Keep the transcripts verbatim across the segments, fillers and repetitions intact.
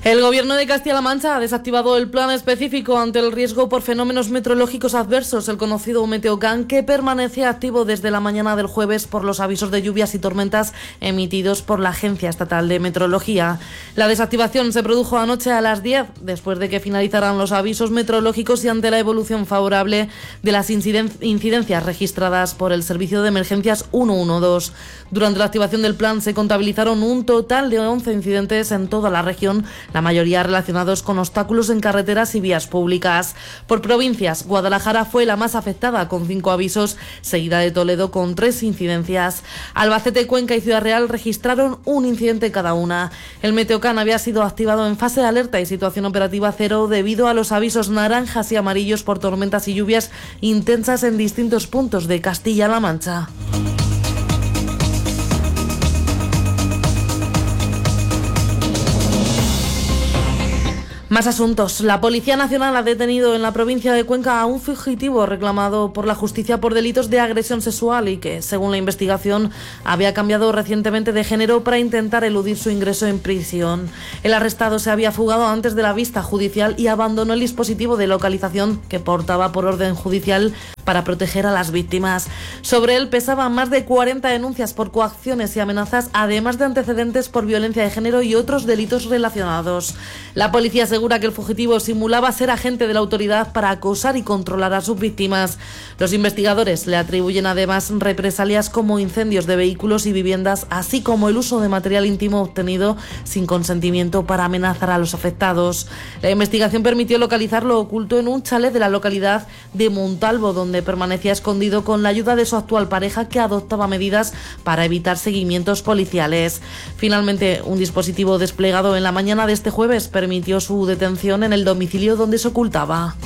El Gobierno de Castilla-La Mancha ha desactivado el plan específico ante el riesgo por fenómenos meteorológicos adversos, el conocido Meteocán, que permanecía activo desde la mañana del jueves por los avisos de lluvias y tormentas emitidos por la Agencia Estatal de Meteorología. La desactivación se produjo anoche a las diez, después de que finalizaran los avisos meteorológicos y ante la evolución favorable de las inciden- incidencias registradas por el Servicio de Emergencias ciento doce. Durante la activación del plan se contabilizaron un total de once incidentes en toda la región, la mayoría relacionados con obstáculos en carreteras y vías públicas. Por provincias, Guadalajara fue la más afectada con cinco avisos, seguida de Toledo con tres incidencias. Albacete, Cuenca y Ciudad Real registraron un incidente cada una. El Meteocán había sido activado en fase de alerta y situación operativa cero debido a los avisos naranjas y amarillos por tormentas y lluvias intensas en distintos puntos de Castilla-La Mancha. Más asuntos. La Policía Nacional ha detenido en la provincia de Cuenca a un fugitivo reclamado por la justicia por delitos de agresión sexual y que, según la investigación, había cambiado recientemente de género para intentar eludir su ingreso en prisión. El arrestado se había fugado antes de la vista judicial y abandonó el dispositivo de localización que portaba por orden judicial para proteger a las víctimas. Sobre él pesaban más de cuarenta denuncias por coacciones y amenazas, además de antecedentes por violencia de género y otros delitos relacionados. La policía asegura que el fugitivo simulaba ser agente de la autoridad para acosar y controlar a sus víctimas. Los investigadores le atribuyen además represalias como incendios de vehículos y viviendas, así como el uso de material íntimo obtenido sin consentimiento para amenazar a los afectados. La investigación permitió localizarlo oculto en un chalet de la localidad de Montalvo, donde permanecía escondido con la ayuda de su actual pareja, que adoptaba medidas para evitar seguimientos policiales. Finalmente, un dispositivo desplegado en la mañana de este jueves permitió su detención en el domicilio donde se ocultaba.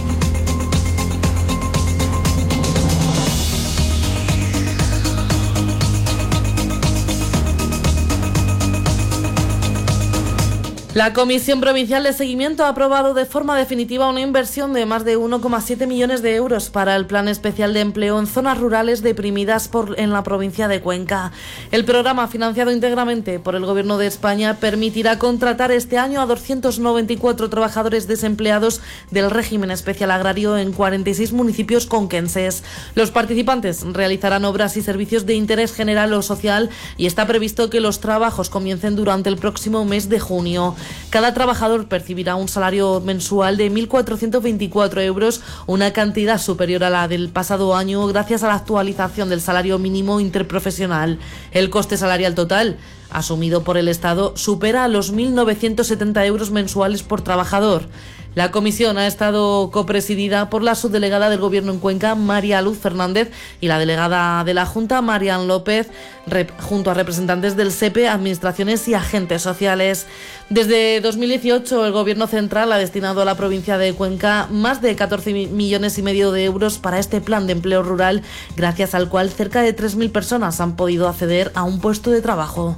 La Comisión Provincial de Seguimiento ha aprobado de forma definitiva una inversión de más de uno coma siete millones de euros para el Plan Especial de Empleo en zonas rurales deprimidas por, en la provincia de Cuenca. El programa, financiado íntegramente por el Gobierno de España, permitirá contratar este año a doscientos noventa y cuatro trabajadores desempleados del régimen especial agrario en cuarenta y seis municipios conquenses. Los participantes realizarán obras y servicios de interés general o social y está previsto que los trabajos comiencen durante el próximo mes de junio. Cada trabajador percibirá un salario mensual de mil cuatrocientos veinticuatro euros, una cantidad superior a la del pasado año gracias a la actualización del salario mínimo interprofesional. El coste salarial total asumido por el Estado supera los mil novecientos setenta euros mensuales por trabajador. La comisión ha estado copresidida por la subdelegada del Gobierno en Cuenca, María Luz Fernández, y la delegada de la Junta, Marian López, rep, junto a representantes del S E P E, administraciones y agentes sociales. Desde dos mil dieciocho, el Gobierno central ha destinado a la provincia de Cuenca más de catorce millones y medio de euros para este plan de empleo rural, gracias al cual cerca de tres mil personas han podido acceder a un puesto de trabajo.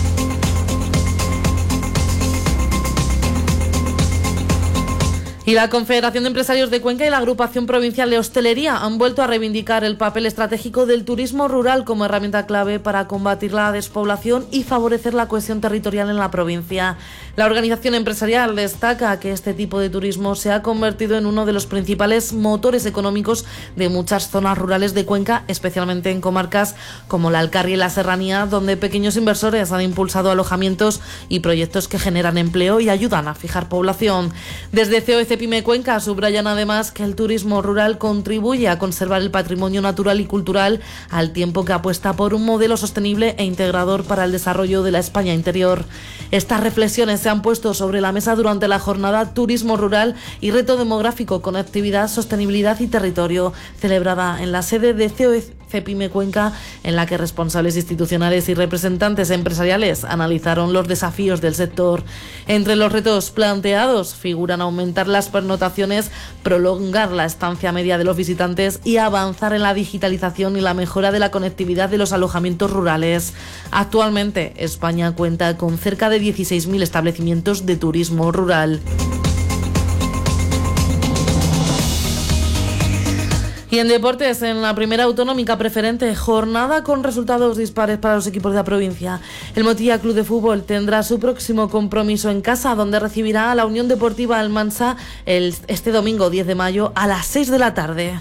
Y la Confederación de Empresarios de Cuenca y la Agrupación Provincial de Hostelería han vuelto a reivindicar el papel estratégico del turismo rural como herramienta clave para combatir la despoblación y favorecer la cohesión territorial en la provincia. La organización empresarial destaca que este tipo de turismo se ha convertido en uno de los principales motores económicos de muchas zonas rurales de Cuenca, especialmente en comarcas como la Alcarria y la Serranía, donde pequeños inversores han impulsado alojamientos y proyectos que generan empleo y ayudan a fijar población. Desde C O E Pyme Cuenca subrayan además que el turismo rural contribuye a conservar el patrimonio natural y cultural, al tiempo que apuesta por un modelo sostenible e integrador para el desarrollo de la España interior. Estas reflexiones se han puesto sobre la mesa durante la jornada Turismo Rural y Reto Demográfico, Conectividad, Sostenibilidad y Territorio, celebrada en la sede de C O E Pyme Cuenca, en la que responsables institucionales y representantes empresariales analizaron los desafíos del sector. Entre los retos planteados figuran aumentar las pernotaciones, prolongar la estancia media de los visitantes y avanzar en la digitalización y la mejora de la conectividad de los alojamientos rurales. Actualmente, España cuenta con cerca de dieciséis mil establecimientos de turismo rural. Y en deportes, en la primera autonómica preferente, jornada con resultados dispares para los equipos de la provincia. El Motilla Club de Fútbol tendrá su próximo compromiso en casa, donde recibirá a la Unión Deportiva Almansa el, este domingo diez de mayo a las seis de la tarde.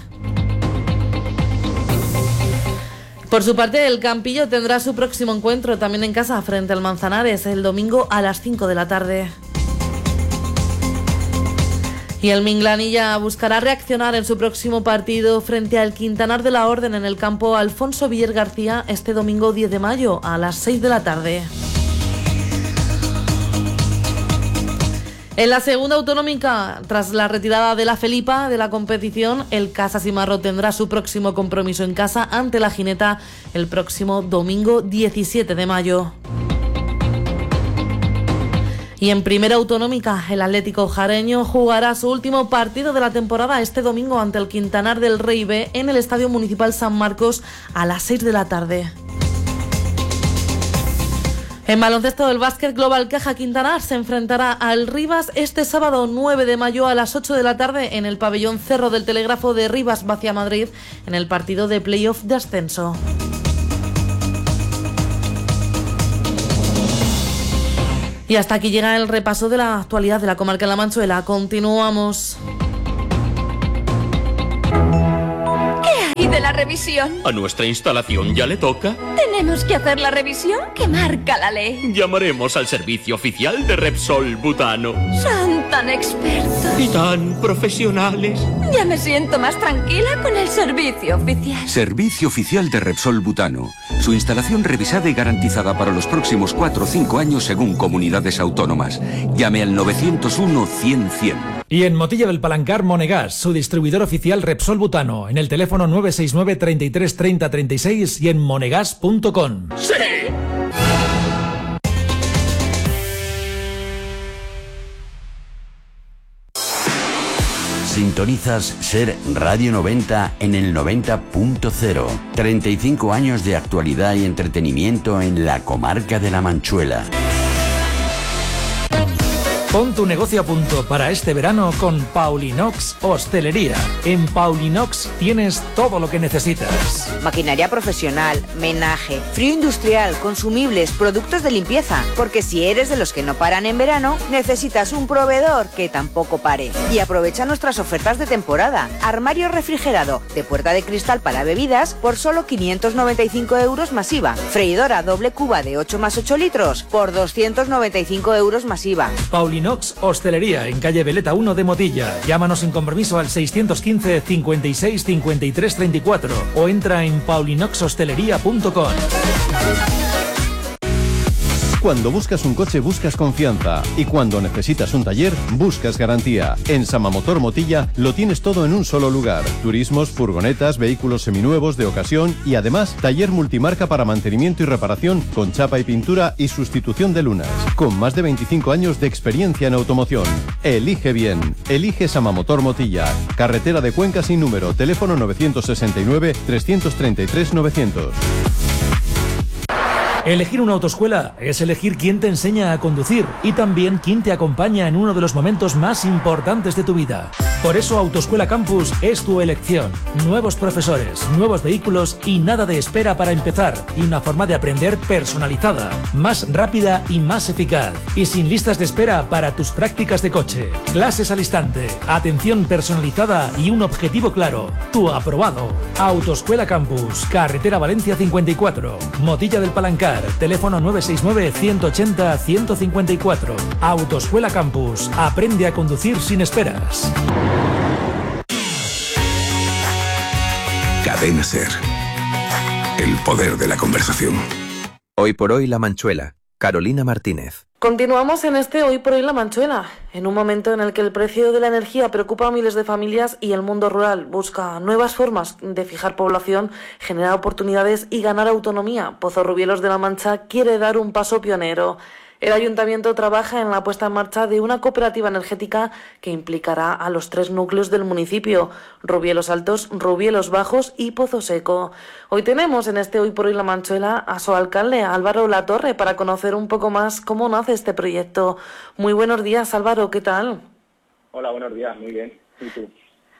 Por su parte, el Campillo tendrá su próximo encuentro también en casa frente al Manzanares el domingo a las cinco de la tarde. Y el Minglanilla buscará reaccionar en su próximo partido frente al Quintanar de la Orden en el campo Alfonso Villar García este domingo diez de mayo a las seis de la tarde. En la segunda autonómica, tras la retirada de la Felipa de la competición, el Casa Simarro tendrá su próximo compromiso en casa ante la Gineta el próximo domingo diecisiete de mayo. Y en primera autonómica, el Atlético Jareño jugará su último partido de la temporada este domingo ante el Quintanar del Rey B en el Estadio Municipal San Marcos a las seis de la tarde. En baloncesto, el Básquet Global Caja Quintanar se enfrentará al Rivas este sábado nueve de mayo a las ocho de la tarde en el pabellón Cerro del Telégrafo de Rivas Vacia Madrid en el partido de playoff de ascenso. Y hasta aquí llega el repaso de la actualidad de la comarca de La Manchuela. Continuamos. ¿Qué hay de la revisión? ¿A nuestra instalación ya le toca? ¿Tenemos que hacer la revisión que marca la ley? Llamaremos al servicio oficial de Repsol Butano. Son tan expertos y tan profesionales. Ya me siento más tranquila con el servicio oficial. Servicio oficial de Repsol Butano. Su instalación revisada y garantizada para los próximos cuatro o cinco años según comunidades autónomas. Llame al novecientos uno cien cien. Y en Motilla del Palancar, Monegas, su distribuidor oficial Repsol Butano, en el teléfono nueve seis nueve, treinta y tres, treinta, treinta y seis y en monegas punto com. ¡Sí! Sintonizas Ser Radio noventa en el noventa punto cero. treinta y cinco años de actualidad y entretenimiento en la comarca de La Manchuela. Pon tu negocio a punto para este verano con Paulinox Hostelería. En Paulinox tienes todo lo que necesitas. Maquinaria profesional, menaje, frío industrial, consumibles, productos de limpieza. Porque si eres de los que no paran en verano, necesitas un proveedor que tampoco pare. Y aprovecha nuestras ofertas de temporada. Armario refrigerado de puerta de cristal para bebidas por solo quinientos noventa y cinco euros masiva. Freidora doble cuba de ocho más ocho litros por doscientos noventa y cinco euros masiva. Paulinox Hostelería en calle Veleta uno de Motilla. Llámanos sin compromiso al seiscientos quince, cincuenta y seis, cincuenta y tres, treinta y cuatro o entra en paulinox hostelería punto com. Cuando buscas un coche buscas confianza y cuando necesitas un taller buscas garantía. En Samamotor Motilla lo tienes todo en un solo lugar. Turismos, furgonetas, vehículos seminuevos de ocasión y además taller multimarca para mantenimiento y reparación con chapa y pintura y sustitución de lunas. Con más de veinticinco años de experiencia en automoción. Elige bien. Elige Samamotor Motilla. Carretera de Cuenca sin número. Teléfono novecientos sesenta y nueve, trescientos treinta y tres, novecientos. Elegir una autoescuela es elegir quién te enseña a conducir y también quién te acompaña en uno de los momentos más importantes de tu vida. Por eso Autoescuela Campus es tu elección. Nuevos profesores, nuevos vehículos y nada de espera para empezar. Y una forma de aprender personalizada, más rápida y más eficaz. Y sin listas de espera para tus prácticas de coche. Clases al instante, atención personalizada y un objetivo claro. Tu aprobado. Autoescuela Campus, Carretera Valencia cincuenta y cuatro, Motilla del Palancar. Teléfono nueve seis nueve, ciento ochenta, ciento cincuenta y cuatro. Autoescuela Campus. Aprende a conducir sin esperas. Cadena Ser. El poder de la conversación. Hoy por hoy La Manchuela. Carolina Martínez. Continuamos en este Hoy por Hoy La Manchuela, en un momento en el que el precio de la energía preocupa a miles de familias y el mundo rural busca nuevas formas de fijar población, generar oportunidades y ganar autonomía. Pozorrubielos de la Mancha quiere dar un paso pionero. El ayuntamiento trabaja en la puesta en marcha de una cooperativa energética que implicará a los tres núcleos del municipio, Rubielos Altos, Rubielos Bajos y Pozo Seco. Hoy tenemos en este Hoy por Hoy La Manchuela a su alcalde, Álvaro Latorre, para conocer un poco más cómo nace este proyecto. Muy buenos días, Álvaro, ¿qué tal? Hola, buenos días, muy bien. ¿Y tú?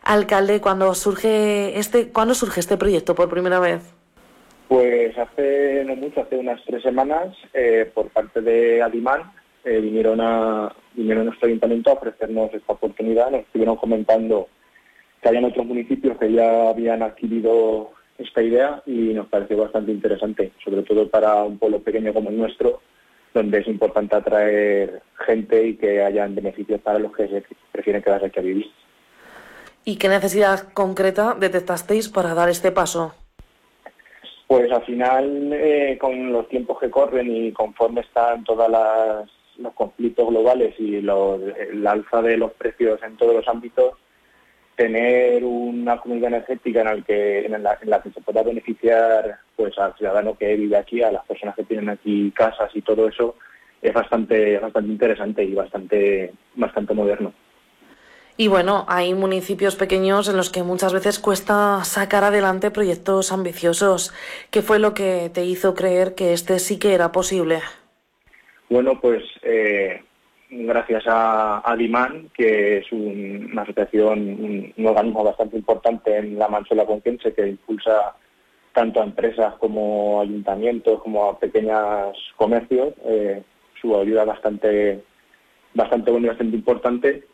Alcalde, cuando surge este, ¿cuándo surge este proyecto por primera vez? Pues hace no mucho, hace unas tres semanas, eh, por parte de Adimán, eh, vinieron a vinieron a nuestro ayuntamiento a ofrecernos esta oportunidad. Nos estuvieron comentando que habían otros municipios que ya habían adquirido esta idea y nos pareció bastante interesante, sobre todo para un pueblo pequeño como el nuestro, donde es importante atraer gente y que hayan beneficios para los que se prefieren quedarse aquí a vivir. ¿Y qué necesidad concreta detectasteis para dar este paso? Pues al final, eh, con los tiempos que corren y conforme están todos los conflictos globales y los, el alza de los precios en todos los ámbitos, tener una comunidad energética en, el que, en, la, en la que se pueda beneficiar pues al ciudadano que vive aquí, a las personas que tienen aquí casas y todo eso, es bastante, bastante interesante y bastante, bastante moderno. Y bueno, hay municipios pequeños en los que muchas veces cuesta sacar adelante proyectos ambiciosos. ¿Qué fue lo que te hizo creer que este sí que era posible? Bueno, pues eh, gracias a Adimán, que es un, una asociación, un, un organismo bastante importante en la Manchuela conquense que impulsa tanto a empresas como a ayuntamientos como a pequeños comercios, eh, su ayuda bastante, bastante buena y bastante importante.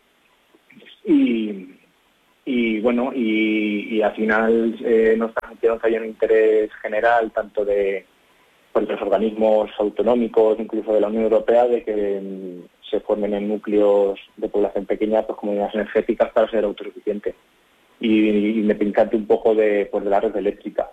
Y, y bueno, y, y al final eh, nos transmitieron que había un interés general tanto de, pues, de los organismos autonómicos, incluso de la Unión Europea, de que mm, se formen en núcleos de población pequeña, pues comunidades energéticas para ser autosuficientes. Y, y me pincante un poco de, pues, de la red eléctrica.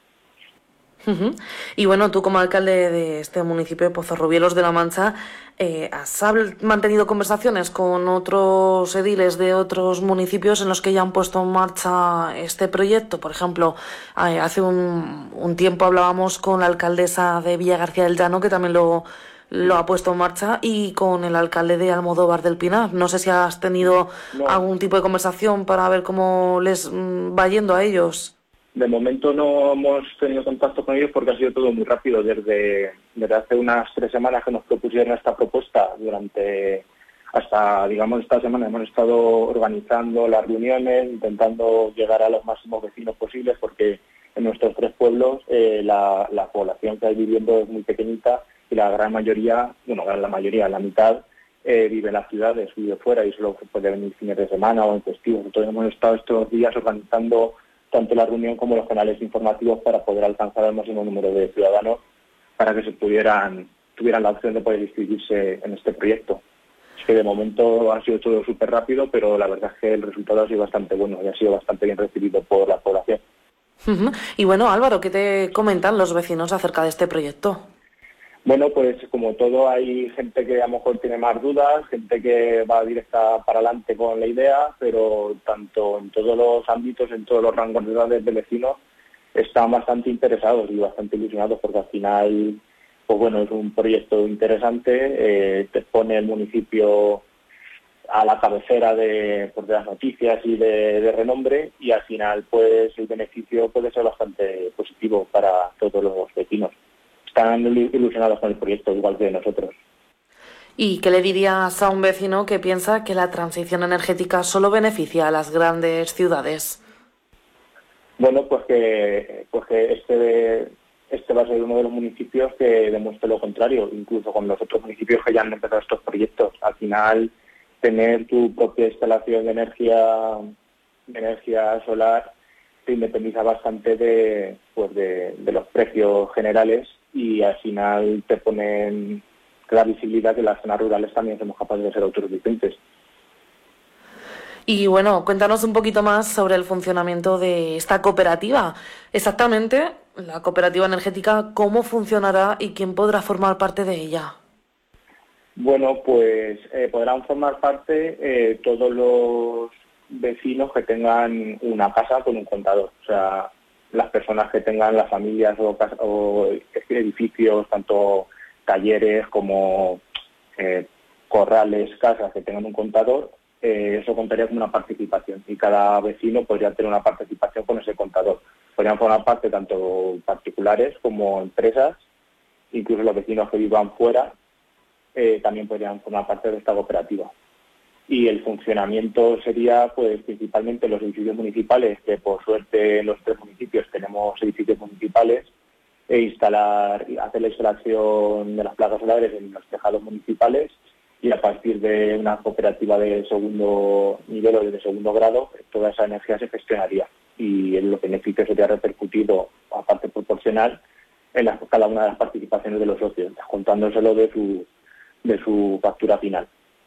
Uh-huh. Y bueno, tú como alcalde de este municipio de Pozorrubielos de la Mancha, eh, ¿has mantenido conversaciones con otros ediles de otros municipios en los que ya han puesto en marcha este proyecto? Por ejemplo, eh, hace un, un tiempo hablábamos con la alcaldesa de Villa García del Llano, que también lo, lo ha puesto en marcha, y con el alcalde de Almodóvar del Pinar. No sé si has tenido no. algún tipo de conversación para ver cómo les mm, va yendo a ellos. De momento no hemos tenido contacto con ellos porque ha sido todo muy rápido. Desde, desde hace unas tres semanas que nos propusieron esta propuesta, durante hasta, digamos, esta semana hemos estado organizando las reuniones, intentando llegar a los máximos vecinos posibles, porque en nuestros tres pueblos eh, la, la población que hay viviendo es muy pequeñita y la gran mayoría, bueno, la mayoría, la mitad, eh, vive en las ciudades, vive fuera y solo puede venir fines de semana o en festivos. Entonces hemos estado estos días organizando tanto la reunión como los canales informativos para poder alcanzar el máximo número de ciudadanos para que se pudieran tuvieran la opción de poder inscribirse en este proyecto. Es que de momento ha sido todo súper rápido, pero la verdad es que el resultado ha sido bastante bueno y ha sido bastante bien recibido por la población. Uh-huh. Y bueno, Álvaro, ¿qué te comentan los vecinos acerca de este proyecto? Bueno, pues como todo, hay gente que a lo mejor tiene más dudas, gente que va directa para adelante con la idea, pero tanto en todos los ámbitos, en todos los rangos de edades de vecinos, están bastante interesados y bastante ilusionados porque al final, pues bueno, es un proyecto interesante, eh, te pone el municipio a la cabecera de, pues, de las noticias y de, de renombre y al final pues el beneficio puede ser bastante positivo para todos los vecinos. Están ilusionados con el proyecto, igual que nosotros. ¿Y qué le dirías a un vecino que piensa que la transición energética solo beneficia a las grandes ciudades? Bueno, pues que, pues que este, este va a ser uno de los municipios que demuestre lo contrario, incluso con los otros municipios que ya han empezado estos proyectos. Al final, tener tu propia instalación de energía, de energía solar te independiza bastante de, pues de, de los precios generales y al final te ponen la visibilidad que las zonas rurales también somos capaces de ser autosuficientes. Y bueno, cuéntanos un poquito más sobre el funcionamiento de esta cooperativa. Exactamente, la cooperativa energética, ¿cómo funcionará y quién podrá formar parte de ella? Bueno, pues eh, podrán formar parte eh, todos los vecinos que tengan una casa con un contador. O sea, las personas que tengan las familias o, casa, o edificios, tanto talleres como eh, corrales, casas que tengan un contador, eh, eso contaría como una participación y cada vecino podría tener una participación con ese contador. Podrían formar parte tanto particulares como empresas, incluso los vecinos que vivan fuera eh, también podrían formar parte de esta cooperativa. y el funcionamiento sería pues principalmente los edificios municipales, que por suerte en los tres municipios tenemos edificios municipales, e instalar, hacer la instalación de las placas solares en los tejados municipales, y a partir de una cooperativa de segundo nivel o de segundo grado, toda esa energía se gestionaría y el beneficio sería repercutido a parte proporcional en la, cada una de las participaciones de los socios, contándoselo de su, de su factura final.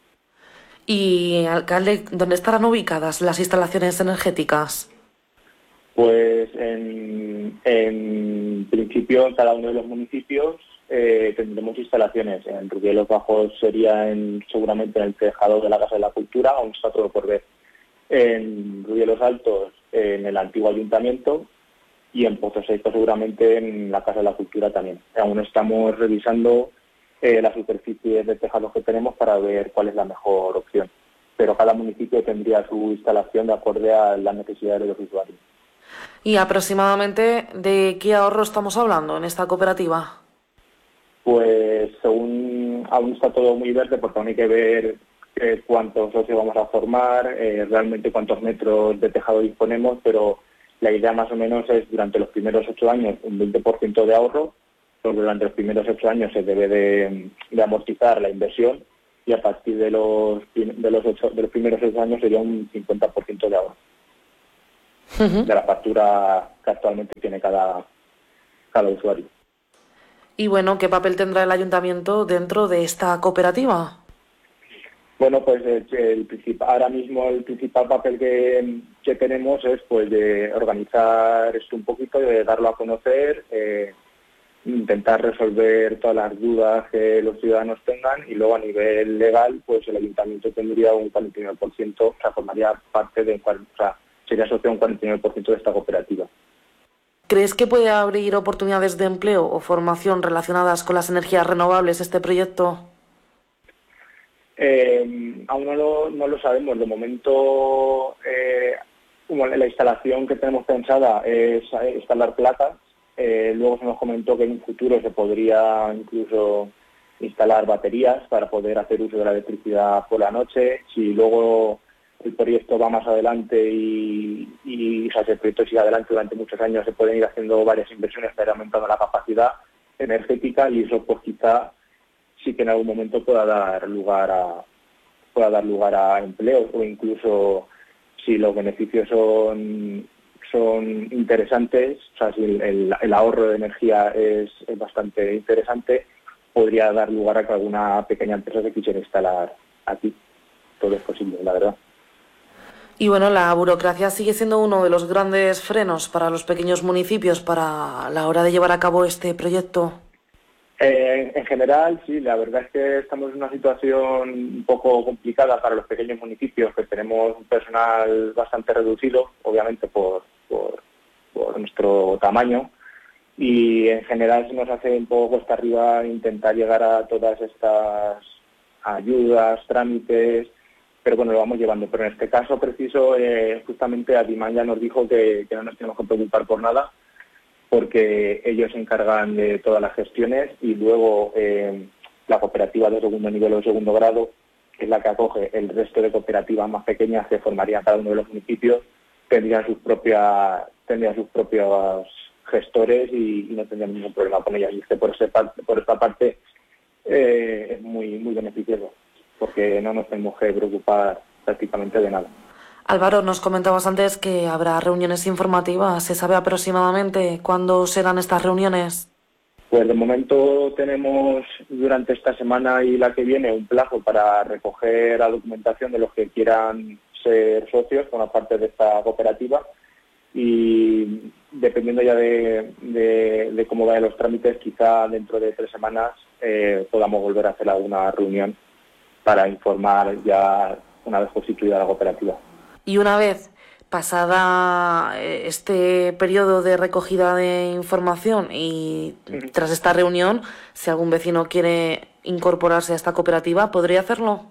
Y, alcalde, ¿dónde estarán ubicadas las instalaciones energéticas? Pues en, en principio en cada uno de los municipios eh, tendremos instalaciones. En Rubielos Bajos sería en, seguramente en el tejado de la Casa de la Cultura, aún está todo por ver. En Rubielos Altos en el antiguo ayuntamiento y en Pozo Seco seguramente en la Casa de la Cultura también. Aún estamos revisando eh, las superficies de tejados que tenemos para ver cuál es la mejor opción. Pero cada municipio tendría su instalación de acuerdo a las necesidades de los usuarios. ¿Y aproximadamente de qué ahorro estamos hablando en esta cooperativa? Pues según aún está todo muy verde porque aún hay que ver eh, cuántos socios vamos a formar, eh, realmente cuántos metros de tejado disponemos, pero la idea más o menos es durante los primeros ocho años un veinte por ciento de ahorro, porque durante los primeros ocho años se debe de, de amortizar la inversión y a partir de los de los, ocho, de los primeros ocho años sería un cincuenta por ciento de ahorro. Uh-huh. De la factura que actualmente tiene cada, cada usuario. Y bueno, ¿qué papel tendrá el ayuntamiento dentro de esta cooperativa? Bueno, pues el, el principal, ahora mismo el principal papel que, que tenemos es pues de organizar esto un poquito, de darlo a conocer, eh, intentar resolver todas las dudas que los ciudadanos tengan y luego a nivel legal pues el ayuntamiento tendría un cuarenta y nueve por ciento, o sea, formaría parte de, o sea, sería socio un cuarenta y nueve por ciento de esta cooperativa. ¿Crees que puede abrir oportunidades de empleo o formación relacionadas con las energías renovables este proyecto? Eh, aún no lo, no lo sabemos. De momento, eh, la instalación que tenemos pensada es instalar placas. Eh, luego se nos comentó que en un futuro se podría incluso instalar baterías para poder hacer uso de la electricidad por la noche. Si luego el proyecto va más adelante y, y o sea, si el proyecto sigue adelante durante muchos años, se pueden ir haciendo varias inversiones para ir aumentando la capacidad energética y eso pues quizá sí que en algún momento pueda dar lugar a pueda dar lugar a empleo, o incluso si los beneficios son son interesantes, o sea, si el, el ahorro de energía es, es bastante interesante, podría dar lugar a que alguna pequeña empresa se quisiera instalar aquí. Todo es posible, la verdad. Y bueno, la burocracia sigue siendo uno de los grandes frenos para los pequeños municipios para la hora de llevar a cabo este proyecto. Eh, en general, sí, la verdad es que estamos en una situación un poco complicada para los pequeños municipios, que tenemos un personal bastante reducido, obviamente por, por, por nuestro tamaño, y en general se nos hace un poco cuesta arriba intentar llegar a todas estas ayudas, trámites, pero bueno, lo vamos llevando. Pero en este caso preciso, eh, justamente Adimán ya nos dijo que, que no nos tenemos que preocupar por nada, porque ellos se encargan de todas las gestiones y luego eh, la cooperativa de segundo nivel o de segundo grado, que es la que acoge el resto de cooperativas más pequeñas que formarían cada uno de los municipios, tendrían sus propias tendrían sus propios gestores y, y no tendrían ningún problema con ellas. Y es que por, ese parte, por esta parte eh, es muy, muy beneficioso, porque no nos tenemos que preocupar prácticamente de nada. Álvaro, nos comentabas antes que habrá reuniones informativas. ¿Se sabe aproximadamente cuándo serán estas reuniones? Pues de momento tenemos durante esta semana y la que viene un plazo para recoger la documentación de los que quieran ser socios con la parte de esta cooperativa y dependiendo ya de, de, de cómo vayan los trámites, quizá dentro de tres semanas eh, podamos volver a hacer alguna reunión para informar ya una vez constituida la cooperativa. Y una vez pasada este periodo de recogida de información y tras esta reunión, si algún vecino quiere incorporarse a esta cooperativa, ¿podría hacerlo?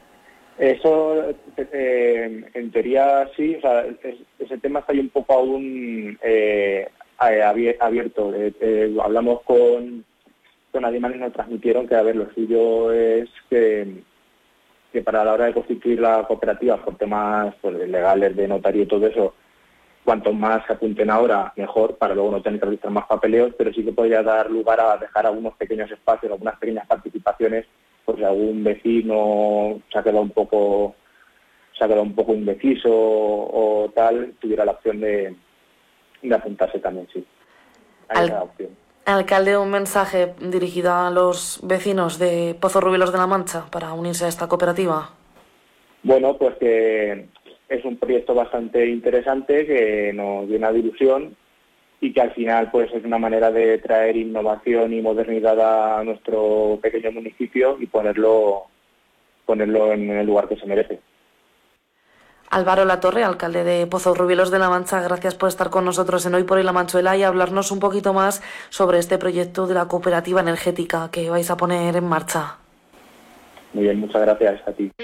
Eso, eh, en teoría sí, o sea, es, ese tema está ahí un poco aún eh, abierto. Eh, eh, hablamos con, con Adimán y nos transmitieron que, a ver, lo suyo es que... que para la hora de constituir la cooperativa, por temas pues, legales de notario y todo eso, cuanto más se apunten ahora, mejor, para luego no tener que realizar más papeleos, pero sí que podría dar lugar a dejar algunos pequeños espacios, algunas pequeñas participaciones, por si algún vecino se ha quedado un poco, se ha quedado un poco indeciso o, o tal, tuviera la opción de, de apuntarse también, sí. Hay Al... esa opción. Alcalde, un mensaje dirigido a los vecinos de Pozorrubilos de la Mancha para unirse a esta cooperativa. Bueno, pues que es un proyecto bastante interesante que nos llena de ilusión y que al final pues es una manera de traer innovación y modernidad a nuestro pequeño municipio y ponerlo ponerlo en el lugar que se merece. Álvaro Latorre, alcalde de Pozorrubilos de la Mancha, gracias por estar con nosotros en Hoy por Hoy La Manchuela y hablarnos un poquito más sobre este proyecto de la cooperativa energética que vais a poner en marcha. Muy bien, muchas gracias a ti.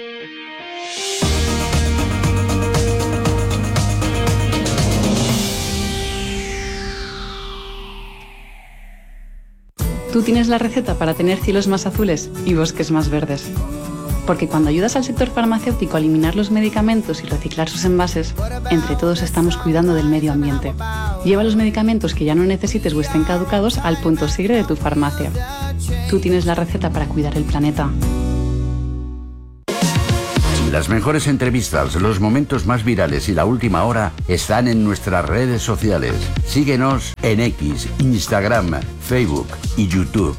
Tú tienes la receta para tener cielos más azules y bosques más verdes. Porque cuando ayudas al sector farmacéutico a eliminar los medicamentos y reciclar sus envases, entre todos estamos cuidando del medio ambiente. Lleva los medicamentos que ya no necesites o estén caducados al punto sigre de tu farmacia. Tú tienes la receta para cuidar el planeta. Las mejores entrevistas, los momentos más virales y la última hora están en nuestras redes sociales. Síguenos en X, Instagram, Facebook y YouTube.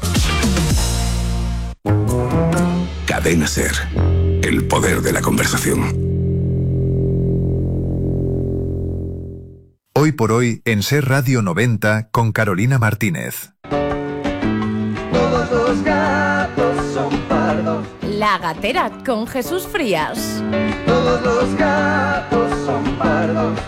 Cadena Ser. El poder de la conversación. Hoy por hoy en Ser Radio noventa con Carolina Martínez. Todos los gatos son pardos. La Gatera con Jesús Frías. Todos los gatos son pardos.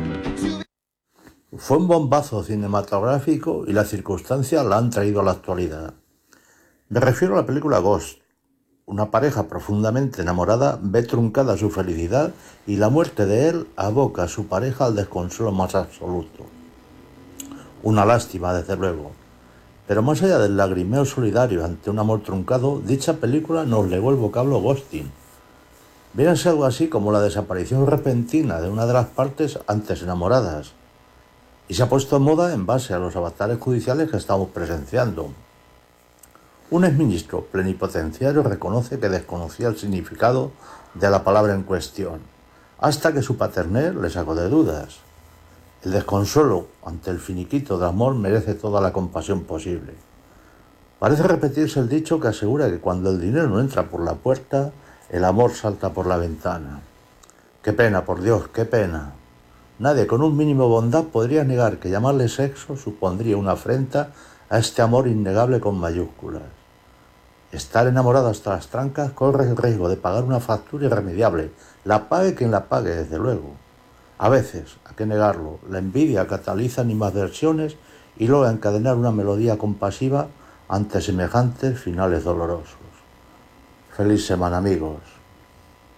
Fue un bombazo cinematográfico y las circunstancias la han traído a la actualidad. Me refiero a la película Ghost. Una pareja profundamente enamorada ve truncada su felicidad y la muerte de él aboca a su pareja al desconsuelo más absoluto. Una lástima, desde luego. Pero más allá del lagrimeo solidario ante un amor truncado, dicha película nos legó el vocablo ghosting. Viene a ser algo así como la desaparición repentina de una de las partes antes enamoradas. Y se ha puesto en moda en base a los avatares judiciales que estamos presenciando. Un exministro plenipotenciario reconoce que desconocía el significado de la palabra en cuestión, hasta que su paternel le sacó de dudas. El desconsuelo ante el finiquito del amor merece toda la compasión posible. Parece repetirse el dicho que asegura que cuando el dinero no entra por la puerta, el amor salta por la ventana. Qué pena, por Dios, qué pena. Nadie con un mínimo de bondad podría negar que llamarle sexo supondría una afrenta a este amor innegable con mayúsculas. Estar enamorado hasta las trancas corre el riesgo de pagar una factura irremediable, la pague quien la pague, desde luego. A veces, hay que negarlo, la envidia cataliza animadversiones y logra encadenar una melodía compasiva ante semejantes finales dolorosos. Feliz semana, amigos.